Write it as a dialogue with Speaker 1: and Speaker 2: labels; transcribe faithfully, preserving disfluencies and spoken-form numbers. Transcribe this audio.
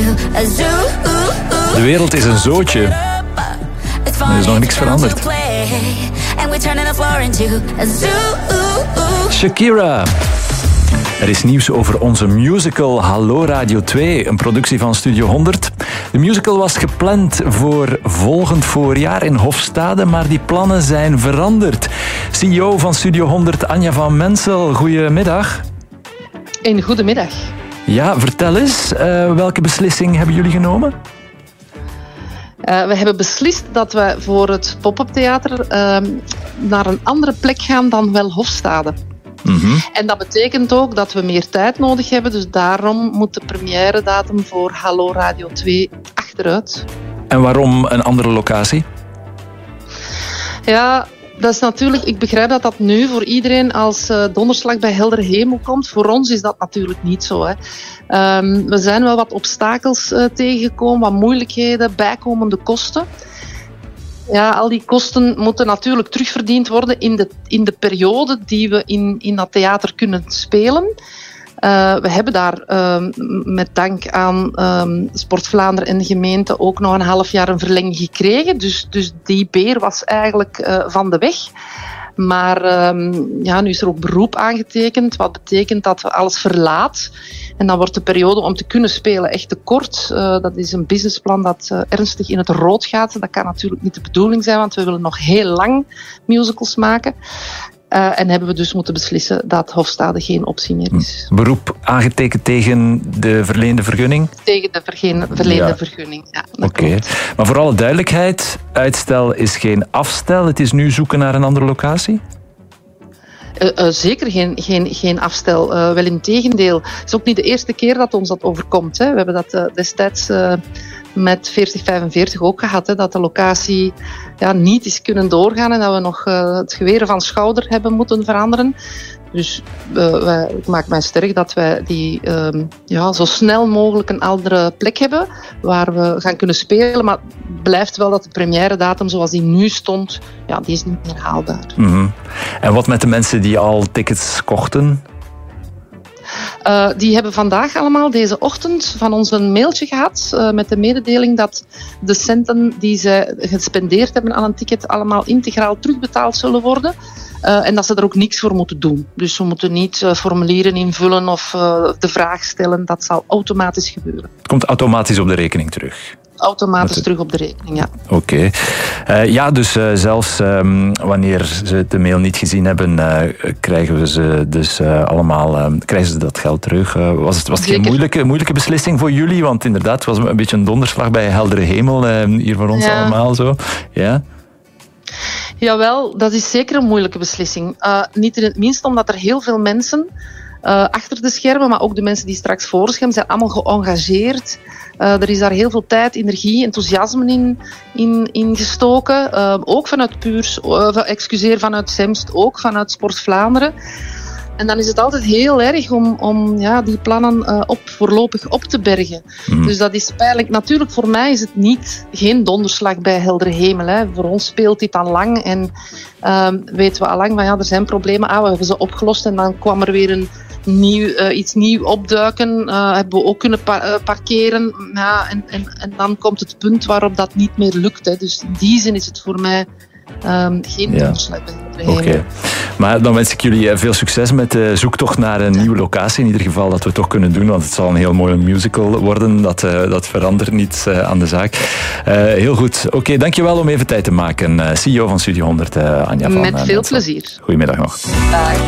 Speaker 1: De wereld is een zootje. Er is nog niks veranderd. Shakira. Er is nieuws over onze musical Hallo Radio twee, een productie van Studio honderd. De musical was gepland voor volgend voorjaar in Hofstade, maar die plannen zijn veranderd. C E O van Studio honderd, Anja van Mensel, goedemiddag.
Speaker 2: Een goedemiddag.
Speaker 1: Ja, vertel eens, uh, welke beslissing hebben jullie genomen?
Speaker 2: Uh, we hebben beslist dat we voor het pop-up theater uh, naar een andere plek gaan dan wel Hofstade. Mm-hmm. En dat betekent ook dat we meer tijd nodig hebben, dus daarom moet de première datum voor Hallo Radio twee achteruit.
Speaker 1: En waarom een andere locatie?
Speaker 2: Ja, dat is natuurlijk, ik begrijp dat dat nu voor iedereen als uh, donderslag bij heldere hemel komt. Voor ons is dat natuurlijk niet zo. Hè. Um, we zijn wel wat obstakels uh, tegengekomen, wat moeilijkheden, bijkomende kosten. Ja, al die kosten moeten natuurlijk terugverdiend worden in de, in de periode die we in, in dat theater kunnen spelen. Uh, we hebben daar uh, met dank aan um, Sport Vlaanderen en de gemeente ook nog een half jaar een verlenging gekregen. Dus, dus die beer was eigenlijk uh, van de weg. Maar um, ja, nu is er ook beroep aangetekend, wat betekent dat we alles verlaat. En dan wordt de periode om te kunnen spelen echt te kort. Uh, dat is een businessplan dat uh, ernstig in het rood gaat. Dat kan natuurlijk niet de bedoeling zijn, want we willen nog heel lang musicals maken. Uh, en hebben we dus moeten beslissen dat Hofstade geen optie meer is.
Speaker 1: Beroep aangetekend tegen de verleende vergunning?
Speaker 2: Tegen de verge- verleende ja. vergunning, ja.
Speaker 1: Oké. Okay. Maar voor alle duidelijkheid, uitstel is geen afstel. Het is nu zoeken naar een andere locatie?
Speaker 2: Uh, uh, zeker geen, geen, geen afstel. Uh, wel in tegendeel. Het is ook niet de eerste keer dat ons dat overkomt. Hè. We hebben dat uh, destijds uh, met veertig vijfenveertig ook gehad. Hè, dat de locatie ja, niet is kunnen doorgaan en dat we nog uh, het geweren van schouder hebben moeten veranderen. Dus uh, wij, ik maak mij sterk dat wij die um, ja, zo snel mogelijk een andere plek hebben waar we gaan kunnen spelen. Maar het blijft wel dat de première datum zoals die nu stond, ja, die is niet meer haalbaar.
Speaker 1: Mm-hmm. En wat met de mensen die al tickets kochten?
Speaker 2: Uh, die hebben vandaag allemaal deze ochtend van ons een mailtje gehad uh, met de mededeling dat de centen die ze gespendeerd hebben aan een ticket allemaal integraal terugbetaald zullen worden. Uh, en dat ze er ook niks voor moeten doen. Dus we moeten niet uh, formulieren invullen of uh, de vraag stellen. Dat zal automatisch gebeuren.
Speaker 1: Het komt automatisch op de rekening terug?
Speaker 2: Automatisch terug op de rekening, ja.
Speaker 1: Oké. Okay. Uh, ja, dus uh, zelfs um, wanneer ze de mail niet gezien hebben, uh, krijgen we ze dus uh, allemaal, uh, krijgen ze dat geld terug. Uh, was het, was het geen moeilijke, moeilijke beslissing voor jullie? Want inderdaad, het was een beetje een donderslag bij heldere hemel uh, hier voor ons ja. allemaal zo. Ja.
Speaker 2: Jawel, dat is zeker een moeilijke beslissing. Uh, niet in het minst omdat er heel veel mensen uh, achter de schermen, maar ook de mensen die straks voor het scherm zijn, allemaal geëngageerd. Uh, er is daar heel veel tijd, energie, enthousiasme in, in, in gestoken. Uh, ook vanuit Puurs, uh, excuseer, vanuit Zemst, ook vanuit Sport Vlaanderen. En dan is het altijd heel erg om, om ja, die plannen uh, op, voorlopig op te bergen. Mm. Dus dat is pijnlijk. Natuurlijk, voor mij is het niet, geen donderslag bij heldere hemel. Hè. Voor ons speelt dit al lang. En uh, weten we al lang van ja, er zijn problemen. Ah, we hebben ze opgelost en dan kwam er weer een nieuw, uh, iets nieuw opduiken. Uh, hebben we ook kunnen pa- uh, parkeren. Ja, en, en, en dan komt het punt waarop dat niet meer lukt. Hè. Dus in die zin is het voor mij Um, geen ja. donderslag bij heldere hemel.
Speaker 1: Oké. Okay. Maar dan wens ik jullie veel succes met de zoektocht naar een nieuwe locatie. In ieder geval dat we het toch kunnen doen, want het zal een heel mooie musical worden. Dat, uh, dat verandert niets uh, aan de zaak. Uh, heel goed. Oké, okay, dankjewel om even tijd te maken. Uh, C E O van Studio honderd, uh, Anja van
Speaker 2: Met veel
Speaker 1: Mensel.
Speaker 2: plezier.
Speaker 1: Goedemiddag nog.
Speaker 2: Bye.